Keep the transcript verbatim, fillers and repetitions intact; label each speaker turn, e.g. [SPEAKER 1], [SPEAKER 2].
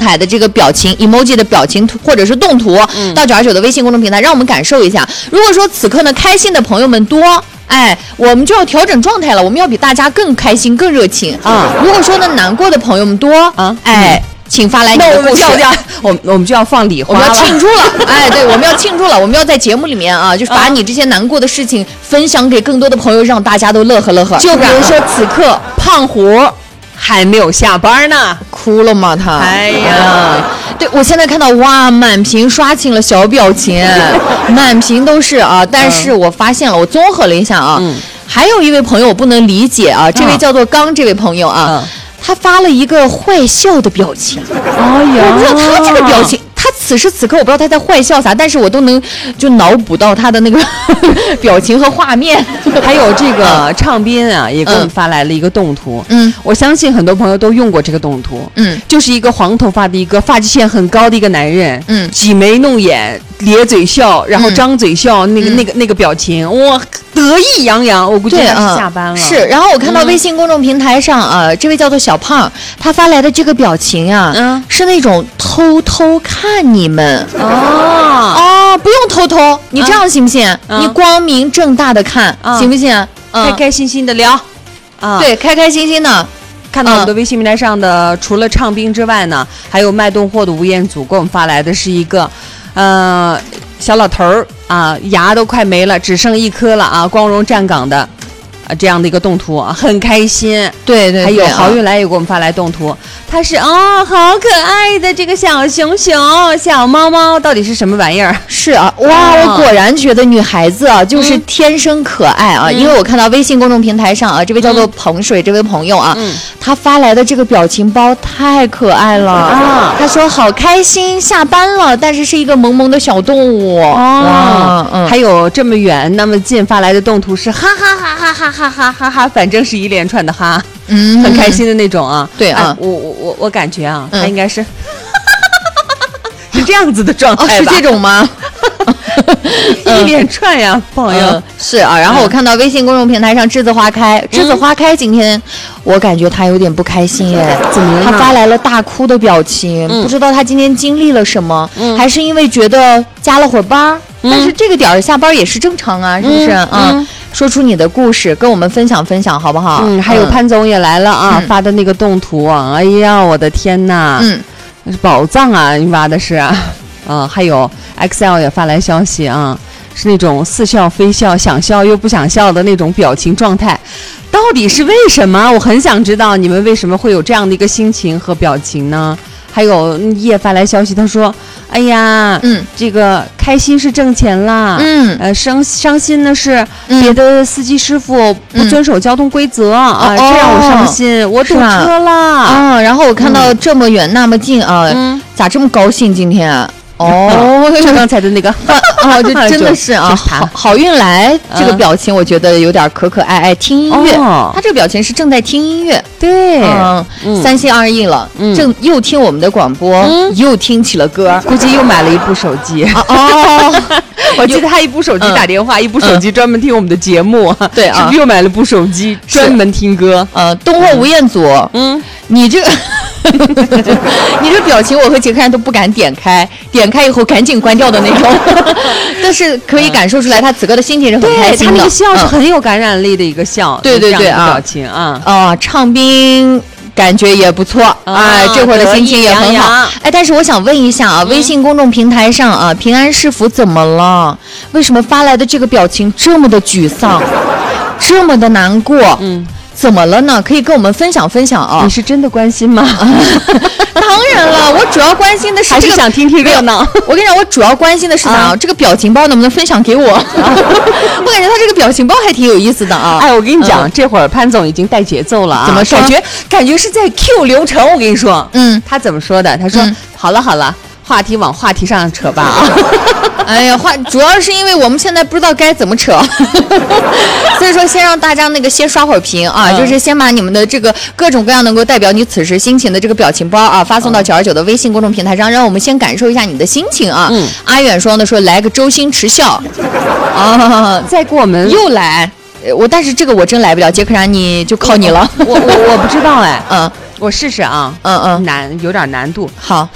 [SPEAKER 1] 的这个表情 emoji 的表情或者是动图、嗯、到九二九的微信公众平台，让我们感受一下。如果说此刻呢开心的朋友们多，哎，我们就要调整状态了，我们要比大家更开心更热情啊。如果说呢难过的朋友们多啊，哎、嗯，请发来你的故事，
[SPEAKER 2] 我们我们就要放礼花了，
[SPEAKER 1] 我们要庆祝了，哎，对，我们要庆祝了，我们要在节目里面啊，就是把你这些难过的事情分享给更多的朋友，让大家都乐呵乐呵。
[SPEAKER 2] 就比如说此刻胖虎还没有下班呢，
[SPEAKER 1] 哭了吗他？
[SPEAKER 2] 哎呀，
[SPEAKER 1] 对，我现在看到哇，满屏刷新了小表情，满屏都是啊，但是我发现了，我综合了一下啊，嗯、还有一位朋友我不能理解啊，这位叫做刚这位朋友啊。嗯，他发了一个坏笑的表情，哎呀，我不知道他这个表情，他此时此刻我不知道他在坏笑啥，但是我都能就脑补到他的那个表情和画面。
[SPEAKER 2] 还有这个唱斌啊，也给我们发来了一个动图，嗯，我相信很多朋友都用过这个动图，嗯，就是一个黄头发的一个发际线很高的一个男人，嗯，挤眉弄眼，咧嘴笑，然后张嘴笑，嗯、那个那个那个表情，哇，得意洋洋。我估计他是下班了。
[SPEAKER 1] 是，然后我看到微信公众平台上啊、嗯，这位叫做小胖，他发来的这个表情啊，嗯，是那种偷偷看你们哦哦，不用偷偷，你这样行不行？嗯、你光明正大的看，嗯、行不行？
[SPEAKER 2] 嗯、开开心心的聊，
[SPEAKER 1] 啊，对，开开心心的。
[SPEAKER 2] 看到我们的微信平台上的，嗯、除了唱兵之外呢，还有卖冻货的吴彦祖给我们发来的是一个，呃，小老头儿啊，牙都快没了，只剩一颗了啊，光荣站岗的。啊，这样的一个动图啊，很开心。
[SPEAKER 1] 对 对, 对，
[SPEAKER 2] 还有郝运来也给我们发来动图，他是哦，好可爱的这个小熊熊、小猫猫，到底是什么玩意儿？
[SPEAKER 1] 是啊，哇，哦、我果然觉得女孩子啊，就是天生可爱啊。嗯、因为我看到微信公众平台上啊，这位叫做彭水、嗯、这位朋友啊，嗯、他发来的这个表情包太可爱了啊。他说好开心，下班了，但是是一个萌萌的小动物
[SPEAKER 2] 哦。嗯、还有这么远那么近发来的动图是哈哈哈哈哈哈。哈哈哈哈，反正是一连串的哈，嗯，很开心的那种啊。
[SPEAKER 1] 对啊，
[SPEAKER 2] 哎、我我我我感觉啊，他应该是、嗯、是这样子的状态吧？
[SPEAKER 1] 哦、是这种吗？
[SPEAKER 2] 一连串呀，朋友、
[SPEAKER 1] 嗯、是啊。然后我看到微信公众平台上栀子花开，栀子花开今天我感觉他有点不开心耶，
[SPEAKER 2] 怎么了？
[SPEAKER 1] 他发来了大哭的表情，嗯、不知道他今天经历了什么，嗯、还是因为觉得加了会儿班，嗯、但是这个点儿下班也是正常啊，是不是？嗯。嗯，说出你的故事，跟我们分享分享，好不好？
[SPEAKER 2] 嗯，还有潘总也来了啊，嗯、发的那个动图啊，哎呀，我的天哪，嗯，那是宝藏啊，你挖的是啊，啊，还有 X L 也发来消息啊，是那种似笑非笑、想笑又不想笑的那种表情状态，到底是为什么？我很想知道你们为什么会有这样的一个心情和表情呢？还有叶发来消息，他说：“哎呀，嗯，这个开心是挣钱啦，嗯，呃，伤伤心呢是别的司机师傅不遵守交通规则、嗯、啊，这让我伤心，哦、我堵车了
[SPEAKER 1] 啊。然后我看到这么远那么近啊，嗯、咋这么高兴今天、啊？”哦，
[SPEAKER 2] 就刚才的那个
[SPEAKER 1] 啊，就真的是啊，好好运来这个表情，我觉得有点可可爱爱，听音乐。哦、他这个表情是正在听音乐，
[SPEAKER 2] 对，
[SPEAKER 1] 嗯，嗯三心二意了，嗯、正又听我们的广播，嗯、又听起了歌，
[SPEAKER 2] 估计又买了一部手机。
[SPEAKER 1] 哦，
[SPEAKER 2] 我记得他一部手机打电话，嗯、一部手机专门听我们的节目。
[SPEAKER 1] 嗯、对啊，
[SPEAKER 2] 是不是又买了部手机专门听歌？
[SPEAKER 1] 呃，东货吴彦祖，嗯，你这个。你这表情我和杰克然都不敢点开，点开以后赶紧关掉的那种。但是可以感受出来他此刻的心情是很开心的，
[SPEAKER 2] 他那个笑是很有感染力的一个笑，
[SPEAKER 1] 嗯、对对对啊，
[SPEAKER 2] 表情啊
[SPEAKER 1] 啊，唱兵感觉也不错，哎、啊，这会儿的心情也很好。哎，但是我想问一下啊，嗯、微信公众平台上啊，平安是福怎么了？为什么发来的这个表情这么的沮丧，这么的难过？嗯。怎么了呢？可以跟我们分享分享啊！
[SPEAKER 2] 你是真的关心吗？
[SPEAKER 1] 当然了，我主要关心的是、这个、
[SPEAKER 2] 还是想听听热闹。
[SPEAKER 1] 我跟你讲，我主要关心的是啥、啊？这个表情包能不能分享给我？啊、我感觉他这个表情包还挺有意思的啊！
[SPEAKER 2] 哎，我跟你讲，嗯、这会儿潘总已经带节奏了啊！
[SPEAKER 1] 怎么说？
[SPEAKER 2] 感觉感觉是在 Q 流程。我跟你说，嗯，他怎么说的？他说：“嗯、好了好了。”话题往话题上扯吧啊！
[SPEAKER 1] 哎呀，话主要是因为我们现在不知道该怎么扯，所以说先让大家那个先刷会儿屏啊，嗯、就是先把你们的这个各种各样能够代表你此时心情的这个表情包啊，发送到九二九的微信公众平台上，让我们先感受一下你的心情啊。嗯、阿远说呢，说来个周星驰笑啊，
[SPEAKER 2] 再给我们
[SPEAKER 1] 又来。我但是这个我真来不了，杰克然你就靠你了。
[SPEAKER 2] 我我我不知道哎，嗯，我试试啊，
[SPEAKER 1] 嗯嗯，
[SPEAKER 2] 难有点难度。
[SPEAKER 1] 好。